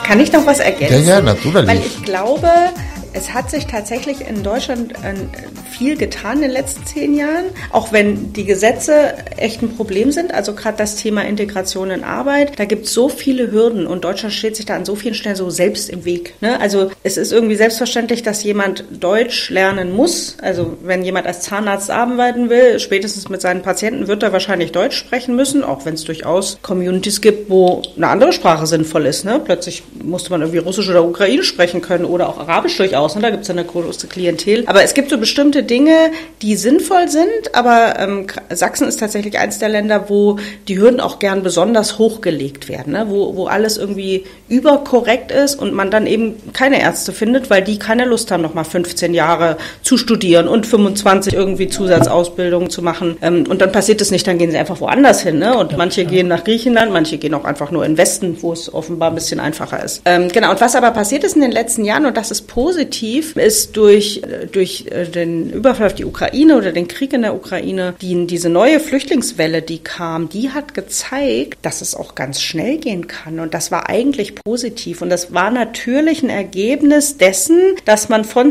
Kann ich noch was ergänzen? Ja, natürlich. Weil ich glaube, es hat sich tatsächlich in Deutschland viel getan in den letzten 10 Jahren, auch wenn die Gesetze echt ein Problem sind. Also gerade das Thema Integration in Arbeit, da gibt es so viele Hürden und Deutschland steht sich da an so vielen Stellen so selbst im Weg. Ne? Also es ist irgendwie selbstverständlich, dass jemand Deutsch lernen muss. Also wenn jemand als Zahnarzt arbeiten will, spätestens mit seinen Patienten wird er wahrscheinlich Deutsch sprechen müssen, auch wenn es durchaus Communities gibt, wo eine andere Sprache sinnvoll ist. Ne? Plötzlich musste man irgendwie Russisch oder Ukrainisch sprechen können oder auch Arabisch durchaus. Ne? Da gibt es eine große Klientel. Aber es gibt so bestimmte Dinge, die sinnvoll sind, aber Sachsen ist tatsächlich eines der Länder, wo die Hürden auch gern besonders hochgelegt werden, ne? Wo alles irgendwie überkorrekt ist und man dann eben keine Ärzte findet, weil die keine Lust haben, nochmal 15 Jahre zu studieren und 25 irgendwie Zusatzausbildungen zu machen. Und dann passiert es nicht, dann gehen sie einfach woanders hin. Ne? Und manche gehen nach Griechenland, manche gehen auch einfach nur in den Westen, wo es offenbar ein bisschen einfacher ist. Genau, und was aber passiert ist in den letzten Jahren, und das ist positiv, ist durch den Überfall auf die Ukraine oder den Krieg in der Ukraine, diese neue Flüchtlingswelle, die kam, die hat gezeigt, dass es auch ganz schnell gehen kann. Und das war eigentlich positiv. Und das war natürlich ein Ergebnis dessen, dass man von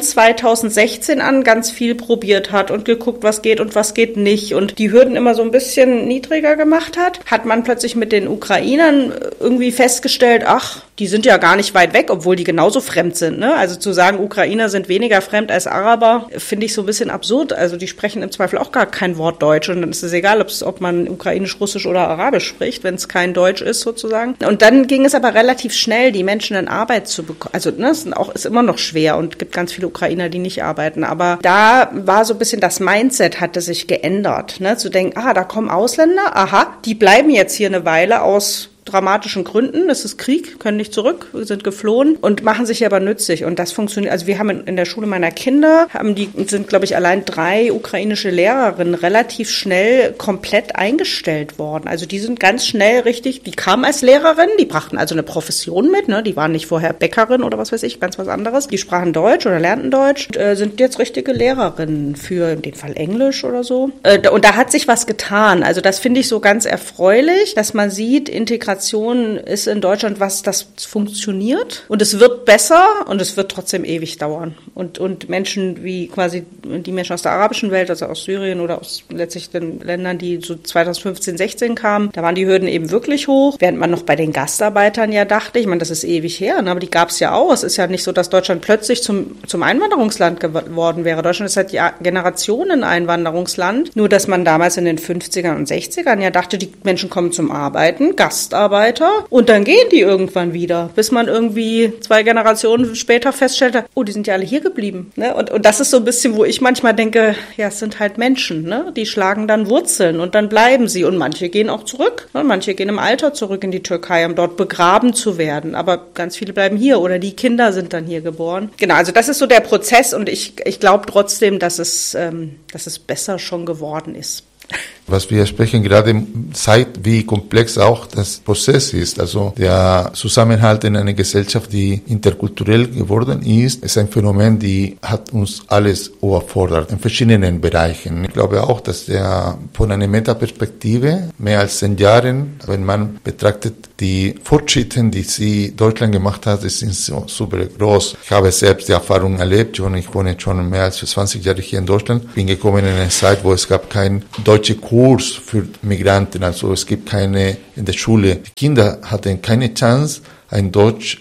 2016 an ganz viel probiert hat und geguckt, was geht und was geht nicht. Und die Hürden immer so ein bisschen niedriger gemacht hat man plötzlich mit den Ukrainern irgendwie festgestellt, ach, die sind ja gar nicht weit weg, obwohl die genauso fremd sind. Ne? Also zu sagen, Ukrainer sind weniger fremd als Araber, finde ich so ein bisschen absurd. Also die sprechen im Zweifel auch gar kein Wort Deutsch. Und dann ist es egal, ob man Ukrainisch, Russisch oder Arabisch spricht, wenn es kein Deutsch ist sozusagen. Und dann ging es aber relativ schnell, die Menschen in Arbeit zu bekommen. Also ist immer noch schwer und gibt ganz viele Ukrainer, die nicht arbeiten. Aber da war so ein bisschen das Mindset hatte sich geändert. Ne? Zu denken, da kommen Ausländer, die bleiben jetzt hier eine Weile aus dramatischen Gründen, es ist Krieg, können nicht zurück, sind geflohen und machen sich aber nützlich und das funktioniert. Also wir haben in der Schule meiner Kinder, sind glaube ich allein 3 ukrainische Lehrerinnen relativ schnell komplett eingestellt worden. Also die sind ganz schnell richtig, die kamen als Lehrerin, die brachten also eine Profession mit, ne? Die waren nicht vorher Bäckerin oder was weiß ich, ganz was anderes. Die sprachen Deutsch oder lernten Deutsch und sind jetzt richtige Lehrerinnen für in dem Fall Englisch oder so. Und da hat sich was getan. Also das finde ich so ganz erfreulich, dass man sieht, Integration ist in Deutschland was, das funktioniert und es wird besser und es wird trotzdem ewig dauern. Und Menschen wie quasi die Menschen aus der arabischen Welt, also aus Syrien oder aus letztlich den Ländern, die so 2015, 16 kamen, da waren die Hürden eben wirklich hoch, während man noch bei den Gastarbeitern ja dachte, ich meine, das ist ewig her, ne? Aber die gab es ja auch. Es ist ja nicht so, dass Deutschland plötzlich zum Einwanderungsland geworden wäre. Deutschland ist seit Generationen Einwanderungsland, nur dass man damals in den 50ern und 60ern ja dachte, die Menschen kommen zum Arbeiten, Gastarbeiter, und dann gehen die irgendwann wieder, bis man irgendwie 2 Generationen später feststellt, die sind ja alle hier geblieben. Ne? Und das ist so ein bisschen, wo ich manchmal denke, ja, es sind halt Menschen, ne? Die schlagen dann Wurzeln und dann bleiben sie und manche gehen auch zurück. Ne? Manche gehen im Alter zurück in die Türkei, um dort begraben zu werden, aber ganz viele bleiben hier oder die Kinder sind dann hier geboren. Genau, also das ist so der Prozess und ich glaube trotzdem, dass es besser schon geworden ist. Was wir sprechen gerade zeigt, wie komplex auch das Prozess ist. Also der Zusammenhalt in einer Gesellschaft, die interkulturell geworden ist ein Phänomen, die hat uns alles überfordert in verschiedenen Bereichen. Ich glaube auch, dass von einer Metaperspektive mehr als 10 Jahren, wenn man betrachtet, die Fortschritte, die Deutschland gemacht hat, sind so super groß. Ich habe selbst die Erfahrung erlebt und ich wohne schon mehr als 20 Jahre hier in Deutschland. Bin gekommen in eine Zeit, wo es gab keinen deutschen Kurs für Migranten, also es gibt keine in der Schule. Die Kinder hatten keine Chance, ein Deutsch,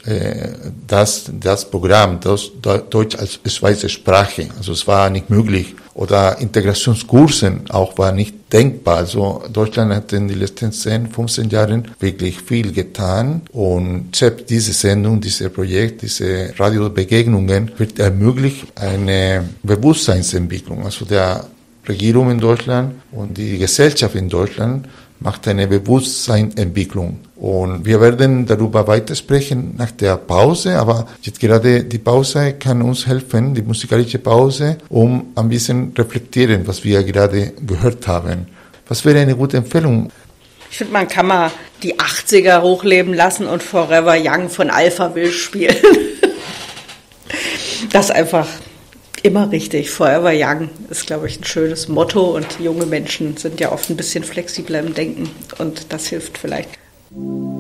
das Programm, Deutsch als zweite Sprache, also es war nicht möglich. Oder Integrationskursen auch war nicht denkbar. Also Deutschland hat in den letzten 10, 15 Jahren wirklich viel getan und selbst diese Sendung, dieses Projekt, diese Radiobegegnungen wird ermöglicht eine Bewusstseinsentwicklung. Also der Regierung in Deutschland und die Gesellschaft in Deutschland macht eine Bewusstseinsentwicklung. Und wir werden darüber weitersprechen nach der Pause, aber jetzt gerade die Pause kann uns helfen, die musikalische Pause, um ein bisschen reflektieren, was wir gerade gehört haben. Was wäre eine gute Empfehlung? Ich finde, man kann mal die 80er hochleben lassen und Forever Young von Alphaville spielen. Das einfach immer richtig. Forever Young ist, glaube ich, ein schönes Motto und junge Menschen sind ja oft ein bisschen flexibler im Denken und das hilft vielleicht.